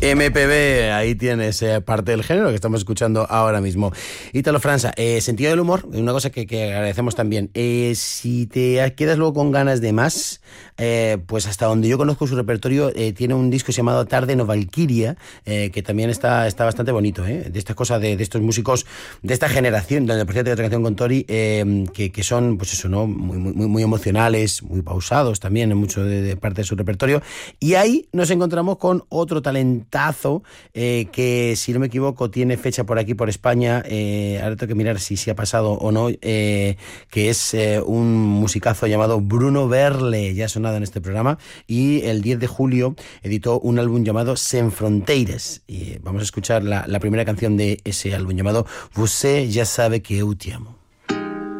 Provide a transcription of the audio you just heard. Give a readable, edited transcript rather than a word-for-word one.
MPB, ahí tienes parte del género que estamos escuchando ahora mismo. Ítalo França, sentido del humor, una cosa que agradecemos también. Si te quedas luego con ganas de más, pues hasta donde yo conozco su repertorio, tiene un disco llamado Tarde no Valquiria, que también está bastante bonito, de estas cosas de estos músicos de esta generación, donde por cierto hay otra canción con Tori, que son, pues eso, ¿no? Muy emocionales, muy pausados también en mucho de parte de su repertorio. Y ahí nos encontramos con otro talentazo que, si no me equivoco, tiene fecha por aquí, por España. Ahora tengo que mirar si ha pasado o no, que es un musicazo llamado Bruno Verle, ya ha sonado en este programa, y el 10 de julio editó un álbum llamado Sen Fronteiras. Y vamos a escuchar la primera canción de ese álbum llamado Você já sabe que eu te amo.